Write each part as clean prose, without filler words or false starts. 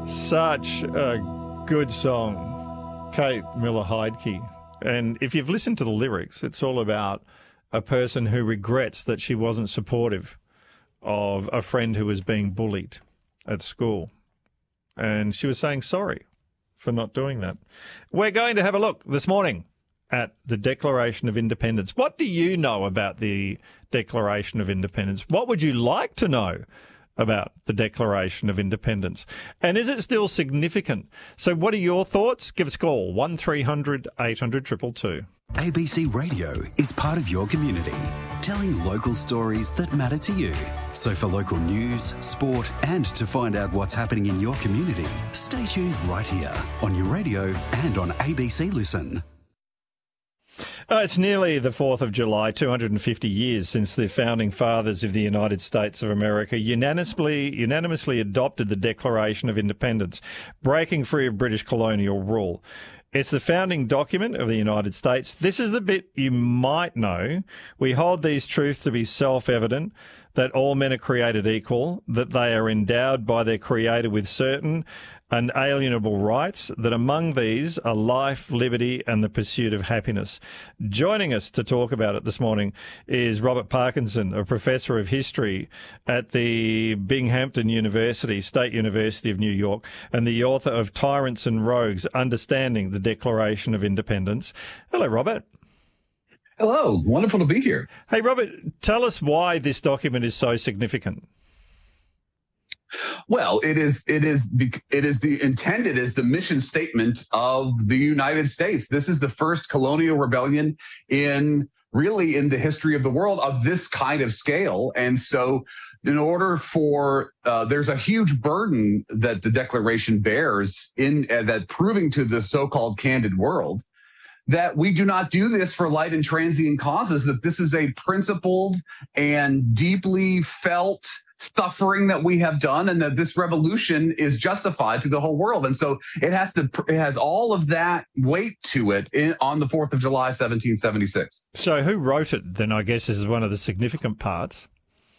Such a good song, Kate Miller-Heidke. And if you've listened to the lyrics, it's all about a person who regrets that she wasn't supportive of a friend who was being bullied at school. And she was saying sorry for not doing that. We're going to have a look this morning at the Declaration of Independence. What do you know about the Declaration of Independence? What would you like to know about the Declaration of Independence? And is it still significant? So what are your thoughts? Give us a call, 1300 800 222. ABC Radio is part of your community, telling local stories that matter to you. So for local news, sport, and to find out what's happening in your community, stay tuned right here on your radio and on ABC Listen. It's nearly the 4th of July, 250 years since the founding fathers of the United States of America unanimously adopted the Declaration of Independence, breaking free of British colonial rule. It's the founding document of the United States. This is the bit you might know. We hold these truths to be self-evident, that all men are created equal, that they are endowed by their Creator with certain unalienable rights, that among these are life, liberty, and the pursuit of happiness. Joining us to talk about it this morning is Robert Parkinson, a professor of history at the Binghamton University, State University of New York, and the author of Tyrants and Rogues, Understanding the Declaration of Independence. Hello, Robert. Hello. Wonderful to be here. Hey, Robert, tell us why this document is so significant. Well, it is the intended as the mission statement of the United States. This is the first colonial rebellion in the history of the world of this kind of scale. And so in order for, there's a huge burden that the Declaration bears in that proving to the so-called candid world that we do not do this for light and transient causes, that this is a principled and deeply felt suffering that we have done, and that this revolution is justified to the whole world. And so it has all of that weight to it on the 4th of July, 1776. So who wrote it then, I guess, is one of the significant parts?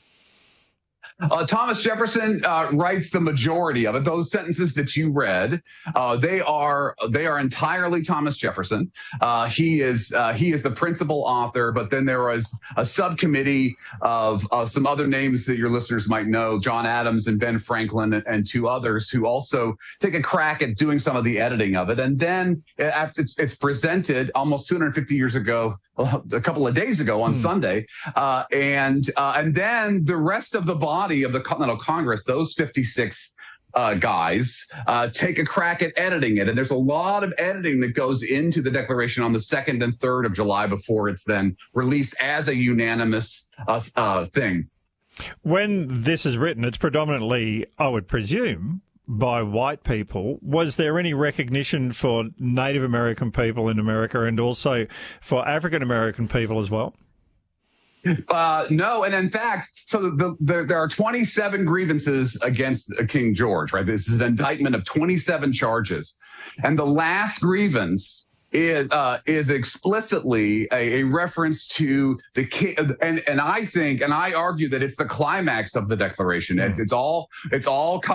Thomas Jefferson writes the majority of it. Those sentences that you read, they are entirely Thomas Jefferson. He is the principal author, but then there was a subcommittee of some other names that your listeners might know, John Adams and Ben Franklin and two others, who also take a crack at doing some of the editing of it. And then after it's presented almost 250 years ago, a couple of days ago on Sunday, and then the rest of the body of the Continental Congress, those 56 guys, take a crack at editing it. And there's a lot of editing that goes into the Declaration on the 2nd and 3rd of July before it's then released as a unanimous thing. When this is written, it's predominantly, I would presume, by white people. Was there any recognition for Native American people in America and also for African American people as well? No, and in fact, so there are 27 grievances against King George, right? This is an indictment of 27 charges. And the last grievance is explicitly a reference to the king, and I argue that it's the climax of the Declaration. It's all